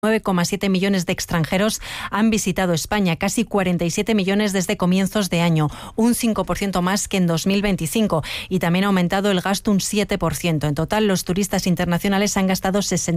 9,7 millones de extranjeros han visitado España, casi 47 millones desde comienzos de año, un 5% más que en 2025, y también ha aumentado el gasto un 7%. En total, los turistas internacionales han gastado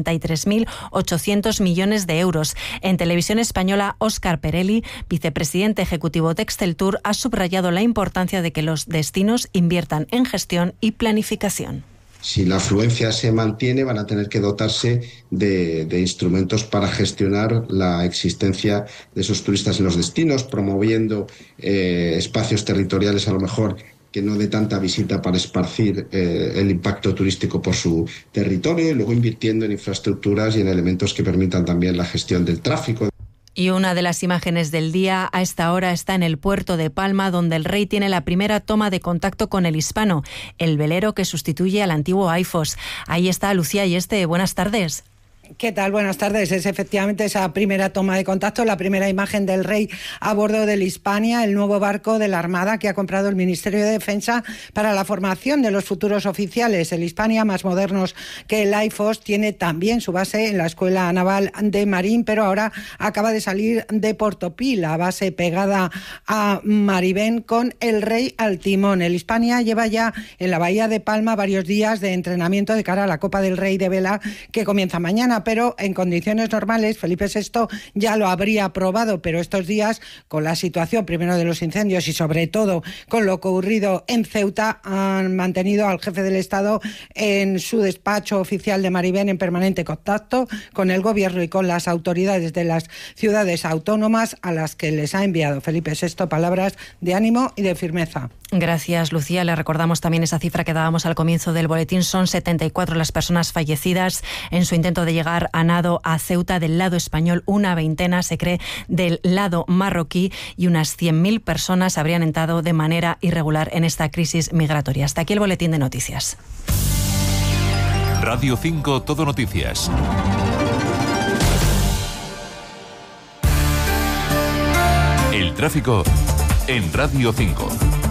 63.800 millones de euros. En Televisión Española, Óscar Perelli, vicepresidente ejecutivo de Exceltur, ha subrayado la importancia de que los destinos inviertan en gestión y planificación. Si la afluencia se mantiene, van a tener que dotarse de instrumentos para gestionar la existencia de esos turistas en los destinos, promoviendo espacios territoriales a lo mejor que no dé tanta visita para esparcir el impacto turístico por su territorio, y luego invirtiendo en infraestructuras y en elementos que permitan también la gestión del tráfico. Y una de las imágenes del día a esta hora está en el puerto de Palma, donde el rey tiene la primera toma de contacto con el Hispano, el velero que sustituye al antiguo AIFOS. Ahí está Lucía Ayeste. Buenas tardes. ¿Qué tal? Buenas tardes. Es efectivamente esa primera toma de contacto, la primera imagen del rey a bordo del Hispania, el nuevo barco de la Armada que ha comprado el Ministerio de Defensa para la formación de los futuros oficiales. El Hispania, más modernos que el AIFOS, tiene también su base en la Escuela Naval de Marín, pero ahora acaba de salir de Portopí, la base pegada a Marivén, con el rey al timón. El Hispania lleva ya en la Bahía de Palma varios días de entrenamiento de cara a la Copa del Rey de Vela, que comienza mañana, pero en condiciones normales Felipe VI ya lo habría aprobado, pero estos días, con la situación primero de los incendios y sobre todo con lo ocurrido en Ceuta, han mantenido al jefe del Estado en su despacho oficial de Marivén en permanente contacto con el gobierno y con las autoridades de las ciudades autónomas, a las que les ha enviado Felipe VI palabras de ánimo y de firmeza. Gracias, Lucía. Le recordamos también esa cifra que dábamos al comienzo del boletín. Son 74 las personas fallecidas en su intento de llegar a nado a Ceuta del lado español. Una veintena, se cree, del lado marroquí, y unas 100.000 personas habrían entrado de manera irregular en esta crisis migratoria. Hasta aquí el boletín de noticias. Radio 5 Todo Noticias. El tráfico en Radio 5.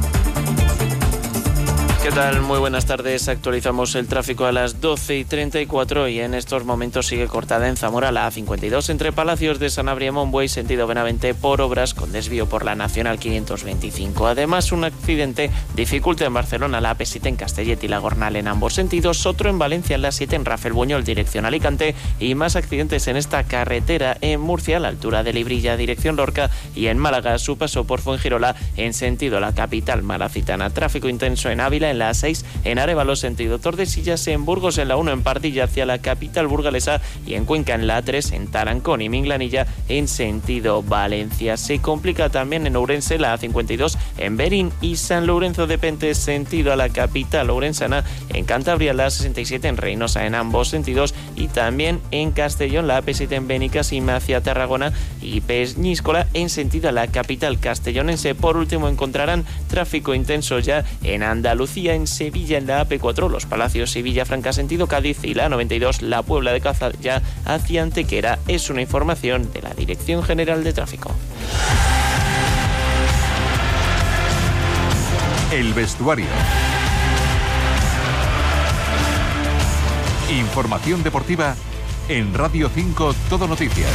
¿Qué tal? Muy buenas tardes. Actualizamos el tráfico a las 12:34 y en estos momentos sigue cortada en Zamora la A52 entre Palacios de Sanabria y Monbuey, sentido Benavente, por obras con desvío por la Nacional 525. Además, un accidente dificulta en Barcelona la AP7 en Castellet y la Gornal en ambos sentidos, otro en Valencia en la 7 en Rafelbuñol dirección Alicante, y más accidentes en esta carretera en Murcia a la altura de Librilla dirección Lorca, y en Málaga su paso por Fuengirola en sentido la capital malacitana. Tráfico intenso en Ávila en la 6 en Arévalo sentido Tordesillas, en Burgos en la 1 en Pardilla hacia la capital burgalesa, y en Cuenca en la 3 en Tarancón y Minglanilla en sentido Valencia. Se complica también en Ourense la A52 en Berín y San Lorenzo de Pentes sentido a la capital ourensana, en Cantabria la 67 en Reynosa en ambos sentidos, y también en Castellón la AP7 en Benicassim hacia Tarragona y Peñíscola en sentido a la capital castellonense. Por último, encontrarán tráfico intenso ya en Andalucía, en Sevilla en la AP4, Los Palacios y Villafranca sentido Cádiz, y la 92, la Puebla de Cazalla hacia Antequera. Es una información de la Dirección General de Tráfico. El vestuario. Información deportiva en Radio 5 Todo Noticias.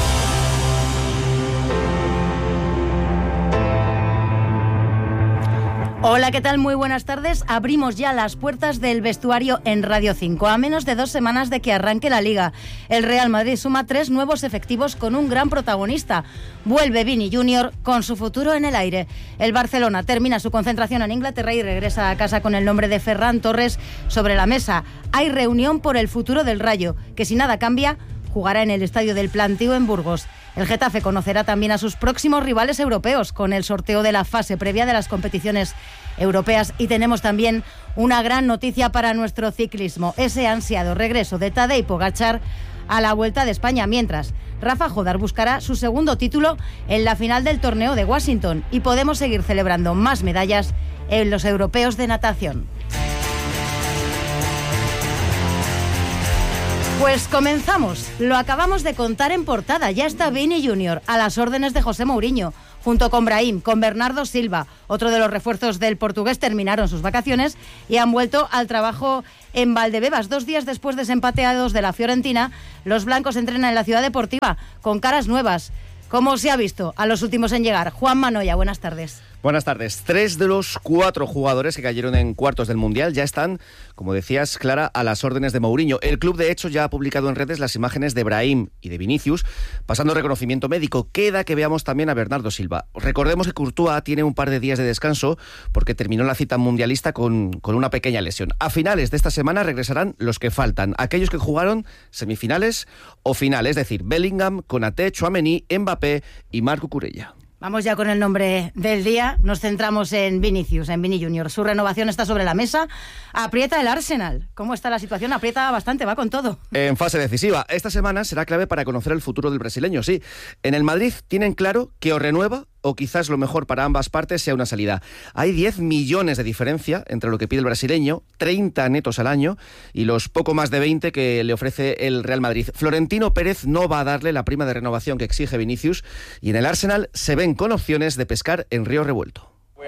Hola, ¿qué tal? Muy buenas tardes. Abrimos ya las puertas del vestuario en Radio 5. A menos de 2 semanas de que arranque la Liga, el Real Madrid suma 3 nuevos efectivos con un gran protagonista. Vuelve Vini Junior con su futuro en el aire. El Barcelona termina su concentración en Inglaterra y regresa a casa con el nombre de Ferran Torres sobre la mesa. Hay reunión por el futuro del Rayo, que si nada cambia, jugará en el Estadio del Plantío en Burgos. El Getafe conocerá también a sus próximos rivales europeos con el sorteo de la fase previa de las competiciones europeas. Y tenemos también una gran noticia para nuestro ciclismo, ese ansiado regreso de Tadej Pogačar a la Vuelta de España, mientras Rafa Jodar buscará su segundo título en la final del torneo de Washington, y podemos seguir celebrando más medallas en los europeos de natación. Pues comenzamos. Lo acabamos de contar en portada. Ya está Vini Junior a las órdenes de José Mourinho. junto con Brahim, con Bernardo Silva, otro de los refuerzos del portugués. Terminaron sus vacaciones y han vuelto al trabajo en Valdebebas. 2 días después de ese empate a 2 de la Fiorentina, los blancos entrenan en la Ciudad Deportiva con caras nuevas. ¿Cómo se ha visto a los últimos en llegar? Juan Manoya, buenas tardes. Buenas tardes. 3 de los 4 jugadores que cayeron en cuartos del Mundial ya están, como decías, Clara, a las órdenes de Mourinho. El club, de hecho, ya ha publicado en redes las imágenes de Brahim y de Vinicius, pasando reconocimiento médico. Queda que veamos también a Bernardo Silva. Recordemos que Courtois tiene un par de días de descanso porque terminó la cita mundialista con una pequeña lesión. A finales de esta semana regresarán los que faltan, aquellos que jugaron semifinales o final, es decir, Bellingham, Konaté, Tchouaméni, Mbappé y Marc Cucurella. Vamos ya con el nombre del día. Nos centramos en Vinicius, en Vini Junior. Su renovación está sobre la mesa. Aprieta el Arsenal. ¿Cómo está la situación? Aprieta bastante, va con todo. En fase decisiva. Esta semana será clave para conocer el futuro del brasileño, sí. En el Madrid tienen claro que o renueva o quizás lo mejor para ambas partes sea una salida. Hay 10 millones de diferencia entre lo que pide el brasileño, 30 netos al año, y los poco más de 20 que le ofrece el Real Madrid. Florentino Pérez no va a darle la prima de renovación que exige Vinicius, y en el Arsenal se ven con opciones de pescar en río revuelto.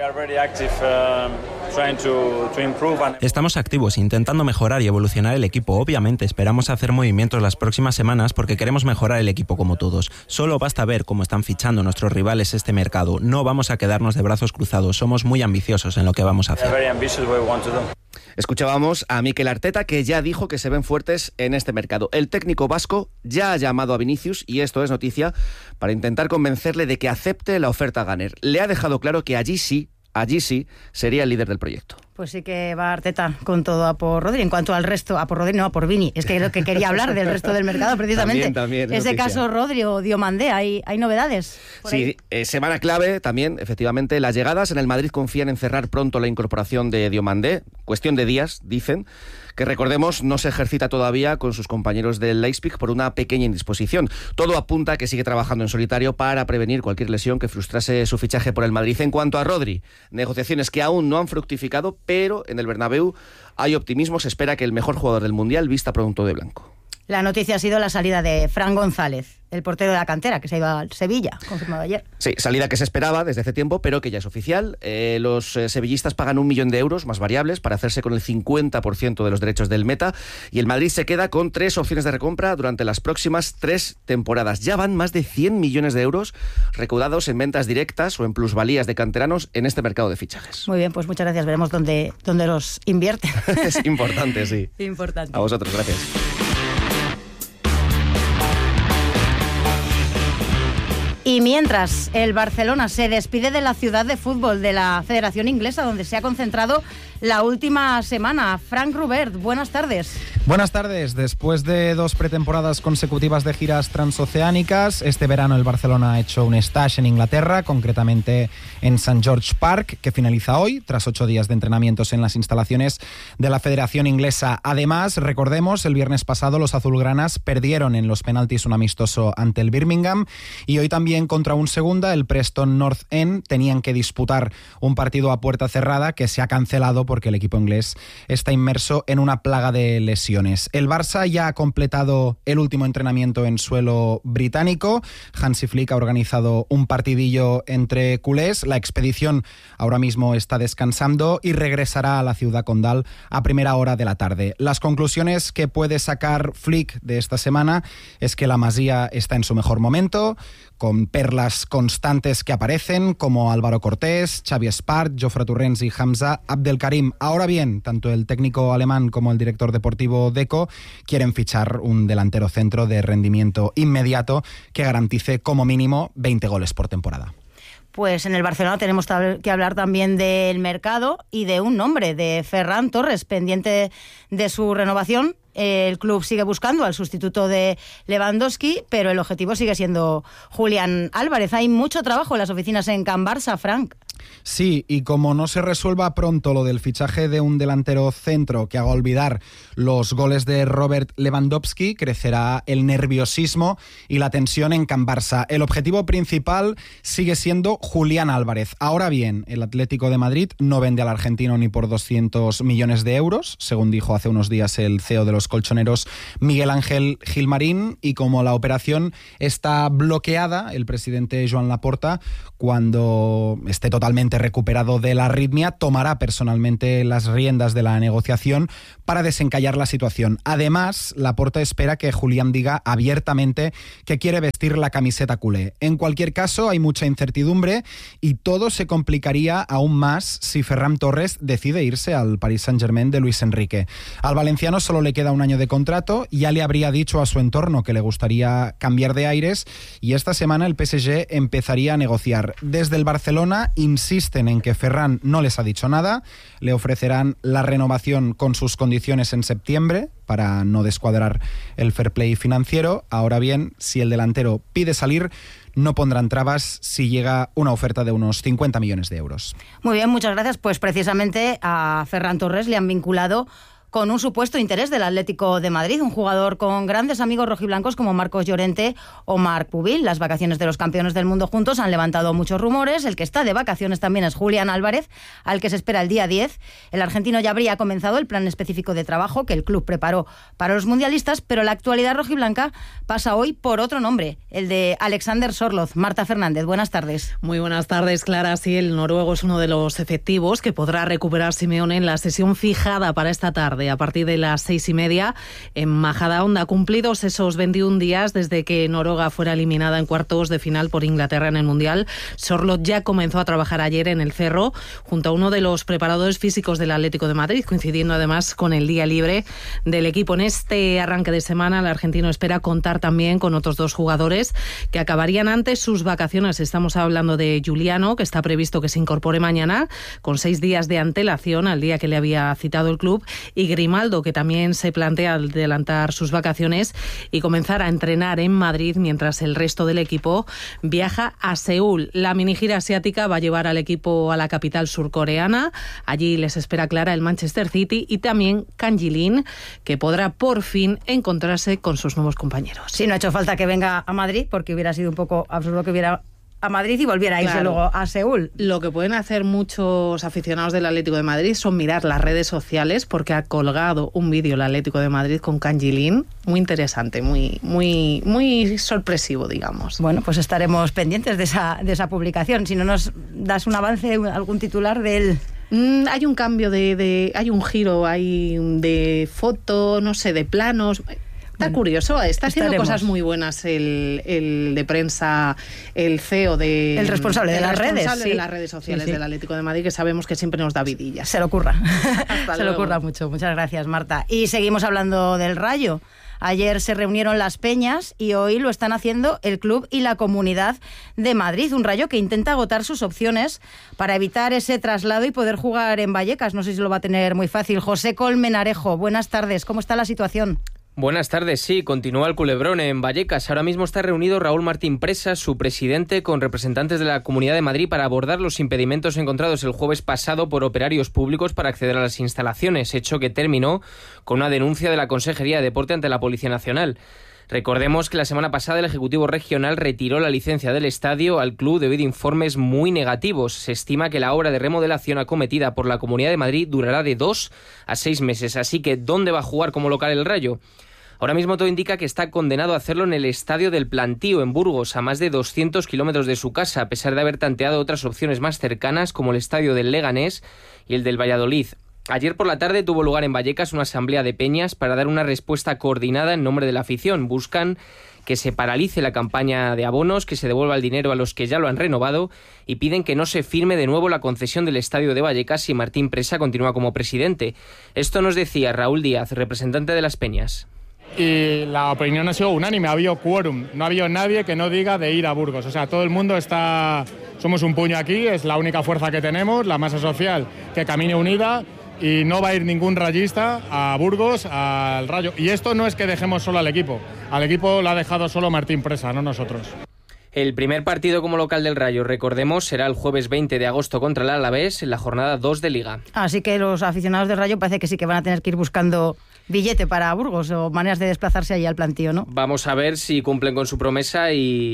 Estamos activos, intentando mejorar y evolucionar el equipo. Obviamente esperamos hacer movimientos las próximas semanas porque queremos mejorar el equipo como todos. Solo basta ver cómo están fichando nuestros rivales este mercado. No vamos a quedarnos de brazos cruzados, somos muy ambiciosos en lo que vamos a hacer. Escuchábamos a Mikel Arteta, que ya dijo que se ven fuertes en este mercado. El técnico vasco ya ha llamado a Vinicius, y esto es noticia, para intentar convencerle de que acepte la oferta Gunner. Le ha dejado claro que allí sí sería el líder del proyecto. Pues sí que va Arteta con todo a por Rodri. En cuanto al resto, a por Rodri, no, a por Vini. Es que lo que quería hablar del resto del mercado, precisamente. También ese caso Rodri o Diomandé, ¿hay novedades? Sí, semana clave también, efectivamente. Las llegadas en el Madrid confían en cerrar pronto la incorporación de Diomandé. Cuestión de días, dicen. Que recordemos, no se ejercita todavía con sus compañeros del Leipzig por una pequeña indisposición. Todo apunta a que sigue trabajando en solitario para prevenir cualquier lesión que frustrase su fichaje por el Madrid. En cuanto a Rodri, negociaciones que aún no han fructificado, pero en el Bernabéu hay optimismo. Se espera que el mejor jugador del Mundial vista pronto de blanco. La noticia ha sido la salida de Fran González, el portero de la cantera, que se iba al Sevilla, confirmado ayer. Sí, salida que se esperaba desde hace tiempo, pero que ya es oficial. Los sevillistas pagan 1 millón de euros más variables para hacerse con el 50% de los derechos del meta, y el Madrid se queda con 3 opciones de recompra durante las próximas 3 temporadas. Ya van más de 100 millones de euros recaudados en ventas directas o en plusvalías de canteranos en este mercado de fichajes. Muy bien, pues muchas gracias. Veremos dónde los invierte. Es importante, sí. Importante. A vosotros, gracias. Y mientras el Barcelona se despide de la ciudad de fútbol de la Federación Inglesa, donde se ha concentrado la última semana. Frank Rubert, buenas tardes. Buenas tardes. Después de 2 pretemporadas consecutivas de giras transoceánicas, este verano el Barcelona ha hecho un stage en Inglaterra, concretamente en St. George Park, que finaliza hoy, tras 8 días de entrenamientos en las instalaciones de la Federación Inglesa. Además, recordemos, el viernes pasado los azulgranas perdieron en los penaltis un amistoso ante el Birmingham, y hoy también contra un segunda, el Preston North End, tenían que disputar un partido a puerta cerrada que se ha cancelado porque el equipo inglés está inmerso en una plaga de lesiones. El Barça ya ha completado el último entrenamiento en suelo británico. Hansi Flick ha organizado un partidillo entre culés. La expedición ahora mismo está descansando y regresará a la ciudad condal a primera hora de la tarde. Las conclusiones que puede sacar Flick de esta semana es que la Masía está en su mejor momento, con perlas constantes que aparecen como Álvaro Cortés, Xavi Espart, Jofre Torrents y Hamza Abdelkarim. Ahora bien, tanto el técnico alemán como el director deportivo Deco quieren fichar un delantero centro de rendimiento inmediato que garantice como mínimo 20 goles por temporada. Pues en el Barcelona tenemos que hablar también del mercado y de un nombre, de Ferran Torres, pendiente de su renovación. El club sigue buscando al sustituto de Lewandowski, pero el objetivo sigue siendo Julián Álvarez. Hay mucho trabajo en las oficinas en Can Barça, Frank. Sí, y como no se resuelva pronto lo del fichaje de un delantero centro que haga olvidar los goles de Robert Lewandowski, crecerá el nerviosismo y la tensión en Can Barça. El objetivo principal sigue siendo Julián Álvarez. Ahora bien, el Atlético de Madrid no vende al argentino ni por 200 millones de euros, según dijo hace unos días el CEO de los colchoneros, Miguel Ángel Gilmarín, y como la operación está bloqueada, el presidente Joan Laporta, cuando esté totalmente recuperado de la arritmia, tomará personalmente las riendas de la negociación para desencallar la situación. Además, Laporta espera que Julián diga abiertamente que quiere vestir la camiseta culé. En cualquier caso, hay mucha incertidumbre y todo se complicaría aún más si Ferran Torres decide irse al Paris Saint-Germain de Luis Enrique. Al valenciano solo le queda un año de contrato, ya le habría dicho a su entorno que le gustaría cambiar de aires y esta semana el PSG empezaría a negociar. Desde el Barcelona insisten en que Ferran no les ha dicho nada, le ofrecerán la renovación con sus condiciones en septiembre para no descuadrar el fair play financiero. Ahora bien, si el delantero pide salir, no pondrán trabas si llega una oferta de unos 50 millones de euros. Muy bien, muchas gracias. Pues precisamente a Ferran Torres le han vinculado con un supuesto interés del Atlético de Madrid, un jugador con grandes amigos rojiblancos como Marcos Llorente o Marc Pubil. Las vacaciones de los campeones del mundo juntos han levantado muchos rumores. El que está de vacaciones también es Julián Álvarez, al que se espera el día 10. El argentino ya habría comenzado el plan específico de trabajo que el club preparó para los mundialistas, pero la actualidad rojiblanca pasa hoy por otro nombre, el de Alexander Sørloth. Marta Fernández, buenas tardes. Muy buenas tardes, Clara. Sí, el noruego es uno de los efectivos que podrá recuperar Simeone en la sesión fijada para esta tarde, a partir de las 6:30 en Majadahonda. Cumplidos esos 21 días desde que Noruega fuera eliminada en cuartos de final por Inglaterra en el Mundial, Sørloth ya comenzó a trabajar ayer en el Cerro junto a uno de los preparadores físicos del Atlético de Madrid, coincidiendo además con el día libre del equipo. En este arranque de semana, el argentino espera contar también con otros dos jugadores que acabarían antes sus vacaciones. Estamos hablando de Giuliano, que está previsto que se incorpore mañana con 6 días de antelación al día que le había citado el club, y Grimaldo, que también se plantea adelantar sus vacaciones y comenzar a entrenar en Madrid mientras el resto del equipo viaja a Seúl. La mini gira asiática va a llevar al equipo a la capital surcoreana. Allí les espera, Clara, el Manchester City y también Kang Ji-Lim, que podrá por fin encontrarse con sus nuevos compañeros. Sí, no ha hecho falta que venga a Madrid, porque hubiera sido un poco absurdo que hubiera a Madrid y volviera a irse luego a Seúl. Lo que pueden hacer muchos aficionados del Atlético de Madrid son mirar las redes sociales, porque ha colgado un vídeo el Atlético de Madrid con Kang Ji-Lim muy interesante, muy sorpresivo, digamos. Bueno, pues estaremos pendientes de esa publicación. Si no nos das un avance, algún titular del... Hay un cambio hay un giro, hay de foto, no sé, de planos. Está curioso, está haciendo cosas muy buenas el de prensa, el CEO el responsable de las redes, de las redes sociales del Atlético de Madrid, que sabemos que siempre nos da vidillas. Se lo ocurra. Se lo ocurra mucho. Muchas gracias, Marta. Y seguimos hablando del Rayo. Ayer se reunieron las peñas y hoy lo están haciendo el club y la Comunidad de Madrid. Un Rayo que intenta agotar sus opciones para evitar ese traslado y poder jugar en Vallecas. No sé si lo va a tener muy fácil. José Colmenarejo, buenas tardes. ¿Cómo está la situación? Buenas tardes, sí, continúa el culebrón en Vallecas. Ahora mismo está reunido Raúl Martín Presa, su presidente, con representantes de la Comunidad de Madrid para abordar los impedimentos encontrados el jueves pasado por operarios públicos para acceder a las instalaciones, hecho que terminó con una denuncia de la Consejería de Deporte ante la Policía Nacional. Recordemos que la semana pasada el Ejecutivo Regional retiró la licencia del estadio al club debido a informes muy negativos. Se estima que la obra de remodelación acometida por la Comunidad de Madrid durará de 2 a 6 meses. Así que, ¿dónde va a jugar como local el Rayo? Ahora mismo todo indica que está condenado a hacerlo en el Estadio del Plantío, en Burgos, a más de 200 kilómetros de su casa, a pesar de haber tanteado otras opciones más cercanas como el Estadio del Leganés y el del Valladolid. Ayer por la tarde tuvo lugar en Vallecas una asamblea de peñas para dar una respuesta coordinada en nombre de la afición. Buscan que se paralice la campaña de abonos, que se devuelva el dinero a los que ya lo han renovado y piden que no se firme de nuevo la concesión del estadio de Vallecas si Martín Presa continúa como presidente. Esto nos decía Raúl Díaz, representante de las peñas. Y la opinión ha sido unánime, ha habido quórum, no ha habido nadie que no diga de ir a Burgos. O sea, todo el mundo somos un puño aquí, es la única fuerza que tenemos, la masa social que camine unida, y no va a ir ningún rayista a Burgos, al Rayo. Y esto no es que dejemos solo al equipo lo ha dejado solo Martín Presa, no nosotros. El primer partido como local del Rayo, recordemos, será el jueves 20 de agosto contra el Alavés en la jornada 2 de Liga. Así que los aficionados del Rayo parece que sí que van a tener que ir buscando billete para Burgos o maneras de desplazarse allí al plantío, ¿no? Vamos a ver si cumplen con su promesa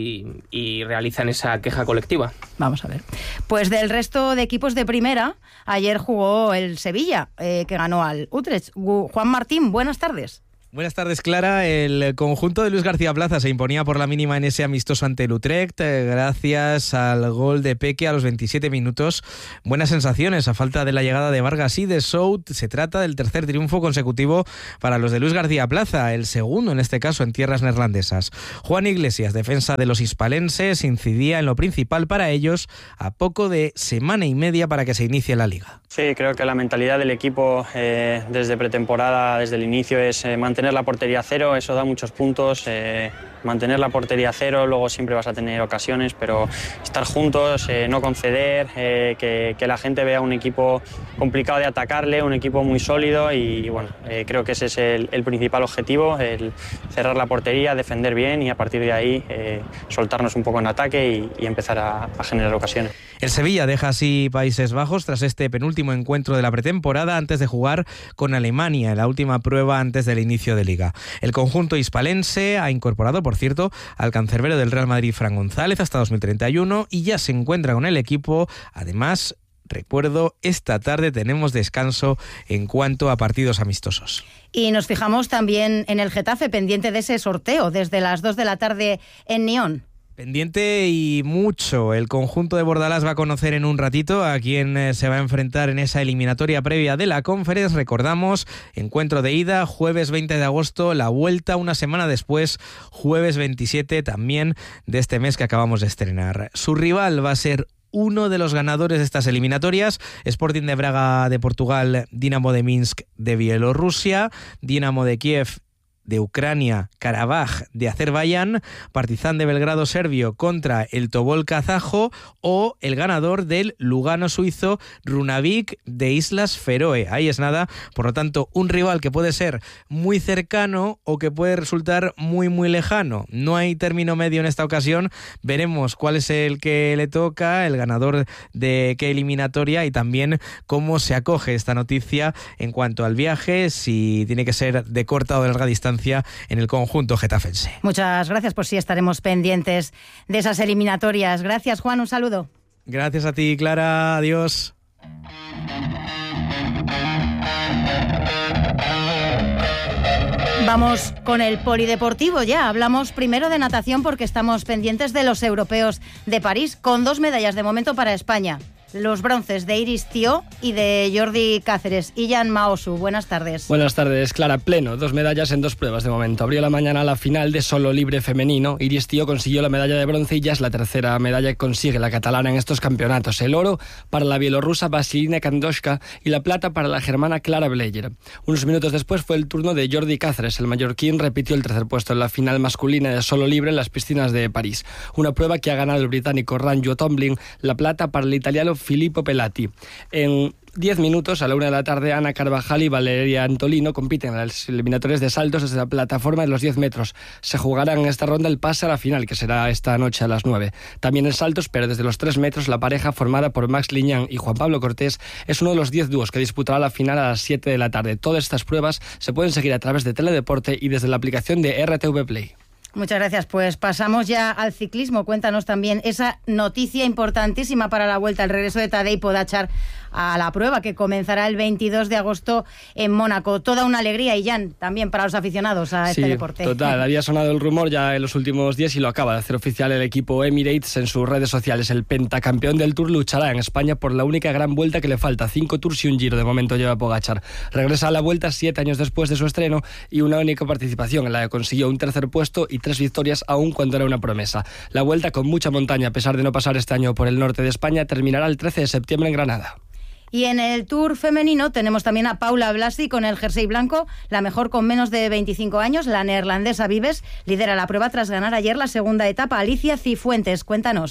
y realizan esa queja colectiva. Vamos a ver. Pues del resto de equipos de primera, ayer jugó el Sevilla, que ganó al Utrecht. Juan Martín, buenas tardes. Buenas tardes, Clara. El conjunto de Luis García Plaza se imponía por la mínima en ese amistoso ante el Utrecht, gracias al gol de Peque a los 27 minutos. Buenas sensaciones a falta de la llegada de Vargas y de Sout. Se trata del tercer triunfo consecutivo para los de Luis García Plaza, el segundo en este caso en tierras neerlandesas. Juan Iglesias, defensa de los hispalenses, incidía en lo principal para ellos a poco de semana y media para que se inicie la Liga. Sí, creo que la mentalidad del equipo desde pretemporada, desde el inicio, es mantener la portería cero. Eso da muchos puntos. Mantener la portería cero, luego siempre vas a tener ocasiones, pero estar juntos, no conceder, que la gente vea un equipo complicado de atacarle, un equipo muy sólido y bueno, creo que ese es el principal objetivo, el cerrar la portería, defender bien y a partir de ahí soltarnos un poco en ataque y empezar a generar ocasiones. El Sevilla deja así Países Bajos tras este penúltimo encuentro de la pretemporada antes de jugar con Alemania en la última prueba antes del inicio de Liga. El conjunto hispalense ha incorporado, por cierto, al cancerbero del Real Madrid, Fran González, hasta 2031 y ya se encuentra con el equipo. Además, recuerdo, esta tarde tenemos descanso en cuanto a partidos amistosos. Y nos fijamos también en el Getafe, pendiente de ese sorteo desde las 2 de la tarde en Nión. Pendiente y mucho. El conjunto de Bordalás va a conocer en un ratito a quién se va a enfrentar en esa eliminatoria previa de la Conference. Recordamos, encuentro de ida, jueves 20 de agosto, la vuelta una semana después, jueves 27 también de este mes que acabamos de estrenar. Su rival va a ser uno de los ganadores de estas eliminatorias, Sporting de Braga de Portugal, Dinamo de Minsk de Bielorrusia, Dinamo de Kiev de Ucrania, Karabaj de Azerbaiyán, Partizan de Belgrado serbio contra el Tobol kazajo o el ganador del Lugano suizo, Runavik de Islas Feroe. Ahí es nada, por lo tanto, un rival que puede ser muy cercano o que puede resultar muy lejano. No hay término medio en esta ocasión. Veremos cuál es el que le toca, el ganador de qué eliminatoria y también cómo se acoge esta noticia en cuanto al viaje, si tiene que ser de corta o de larga distancia en el conjunto getafense. Muchas gracias, pues sí, estaremos pendientes de esas eliminatorias. Gracias, Juan, un saludo. Gracias a ti, Clara, adiós. Vamos con el polideportivo ya. Hablamos primero de natación porque estamos pendientes de los europeos de París, con 2 medallas de momento para España. Los bronces de Iris Thió y de Jordi Cáceres. Ian Maosu, buenas tardes. Buenas tardes, Clara. Pleno, 2 medallas en 2 pruebas de momento. Abrió la mañana la final de solo libre femenino. Iris Thió consiguió la medalla de bronce y ya es la tercera medalla que consigue la catalana en estos campeonatos. El oro para la bielorrusa Vasilina Kandoshka y la plata para la germana Clara Bleyer. Unos minutos después fue el turno de Jordi Cáceres. El mallorquín repitió el tercer puesto en la final masculina de solo libre en las piscinas de París. Una prueba que ha ganado el británico Ranjo Tomlin, la plata para el italiano Filippo Pelati. En 10 minutos, a la 1 de la tarde, Ana Carvajal y Valeria Antolino compiten en las eliminatorias de saltos desde la plataforma de los 10 metros. Se jugará en esta ronda el pase a la final, que será esta noche a las 9. También en saltos, pero desde los 3 metros, la pareja formada por Max Liñán y Juan Pablo Cortés es uno de los 10 dúos que disputará la final a las 7 de la tarde. Todas estas pruebas se pueden seguir a través de Teledeporte y desde la aplicación de RTV Play. Muchas gracias. Pues pasamos ya al ciclismo. Cuéntanos también esa noticia importantísima para la vuelta, el regreso de Tadej Pogačar a la prueba que comenzará el 22 de agosto en Mónaco. Toda una alegría, y Jan, también para los aficionados a este deporte. Total, había sonado el rumor ya en los últimos días y lo acaba de hacer oficial el equipo Emirates en sus redes sociales. El pentacampeón del Tour luchará en España por la única gran vuelta que le falta. 5 Tours y un Giro de momento lleva Pogačar. Regresa a la vuelta 7 años después de su estreno y una única participación en la que consiguió un tercer puesto y 3 victorias aún cuando era una promesa. La vuelta, con mucha montaña a pesar de no pasar este año por el norte de España, terminará el 13 de septiembre en Granada. Y en el Tour femenino tenemos también a Paula Blasi con el jersey blanco, la mejor con menos de 25 años. La neerlandesa Vives lidera la prueba tras ganar ayer la segunda etapa. Alicia Cifuentes, cuéntanos.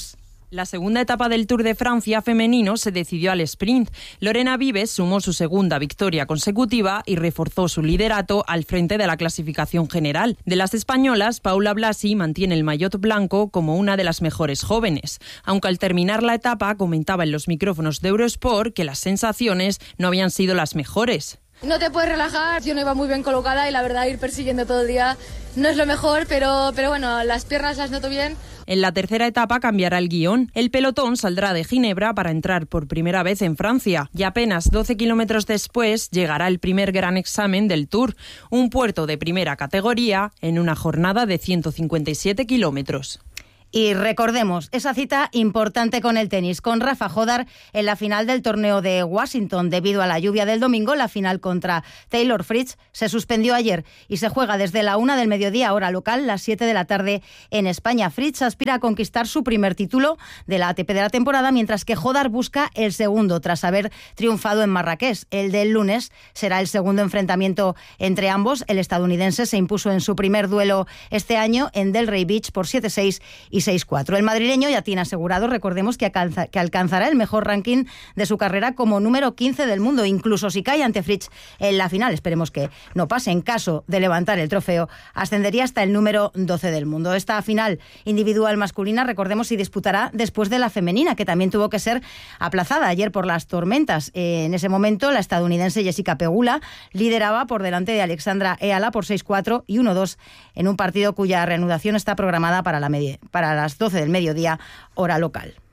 La segunda etapa del Tour de Francia femenino se decidió al sprint. Lorena Vives sumó su segunda victoria consecutiva y reforzó su liderato al frente de la clasificación general. De las españolas, Paula Blasi mantiene el maillot blanco como una de las mejores jóvenes, aunque al terminar la etapa comentaba en los micrófonos de Eurosport que las sensaciones no habían sido las mejores. No te puedes relajar, yo no iba muy bien colocada y la verdad ir persiguiendo todo el día no es lo mejor, pero bueno, las piernas las noto bien. En la tercera etapa cambiará el guión. El pelotón saldrá de Ginebra para entrar por primera vez en Francia y apenas 12 kilómetros después llegará el primer gran examen del Tour, un puerto de primera categoría en una jornada de 157 kilómetros. Y recordemos esa cita importante con el tenis, con Rafa Jodar en la final del torneo de Washington. Debido a la lluvia del domingo, la final contra Taylor Fritz se suspendió ayer y se juega desde la 1 del mediodía, hora local, las 7 de la tarde en España. Fritz aspira a conquistar su primer título de la ATP de la temporada, mientras que Jodar busca el segundo tras haber triunfado en Marrakech. El del lunes será el segundo enfrentamiento entre ambos. El estadounidense se impuso en su primer duelo este año en Delray Beach por 7-6 y 6-4. El madrileño ya tiene asegurado, recordemos, que alcanzará el mejor ranking de su carrera como número 15 del mundo, incluso si cae ante Fritz en la final. Esperemos que no pase. En caso de levantar el trofeo, ascendería hasta el número 12 del mundo. Esta final individual masculina, recordemos, se disputará después de la femenina, que también tuvo que ser aplazada ayer por las tormentas. En ese momento, la estadounidense Jessica Pegula lideraba por delante de Alexandra Eala por 6-4 y 1-2 en un partido cuya reanudación está programada para las 12 del mediodía, hora local.